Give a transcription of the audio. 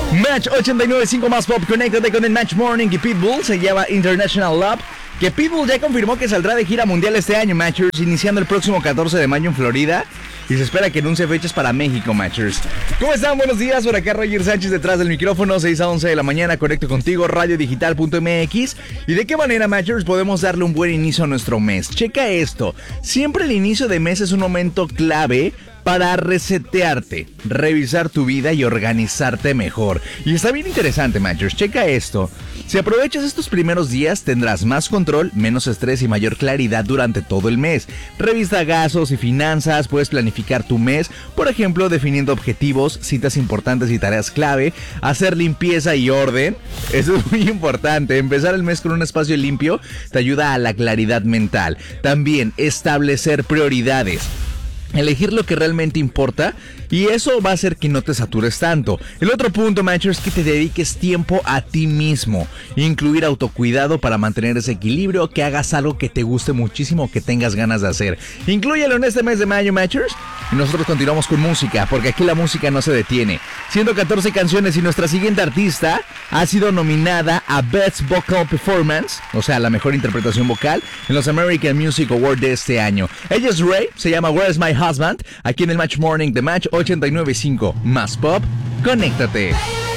Match 89.5 más pop, conéctate con el Match Morning y Pitbull, se llama International Love, que Pitbull ya confirmó que saldrá de gira mundial este año, Matchers, iniciando el próximo 14 de mayo en Florida, y se espera que anuncie fechas para México, Matchers. ¿Cómo están? Buenos días, por acá Roger Sánchez detrás del micrófono, 6 a 11 de la mañana, conecto contigo, radiodigital.mx. ¿Y de qué manera, Matchers, podemos darle un buen inicio a nuestro mes? Checa esto, siempre el inicio de mes es un momento clave para resetearte, revisar tu vida y organizarte mejor. Y está bien interesante, Matchers, checa esto. Si aprovechas estos primeros días, tendrás más control, menos estrés y mayor claridad durante todo el mes. Revisa gastos y finanzas, puedes planificar tu mes, por ejemplo, definiendo objetivos, citas importantes y tareas clave, hacer limpieza y orden. Eso es muy importante, empezar el mes con un espacio limpio te ayuda a la claridad mental. También establecer prioridades. Elegir lo que realmente importa, y eso va a hacer que no te satures tanto. El otro punto, Matchers, es que te dediques tiempo a ti mismo. Incluir autocuidado para mantener ese equilibrio, que hagas algo que te guste muchísimo, que tengas ganas de hacer. Inclúyelo en este mes de mayo, Matchers. Y nosotros continuamos con música, porque aquí la música no se detiene. 114 canciones y nuestra siguiente artista ha sido nominada a Best Vocal Performance, o sea, la mejor interpretación vocal, en los American Music Awards de este año. Ella es Ray, se llama Where's My Husband, aquí en el Match Morning de Match 89.5 más pop, conéctate.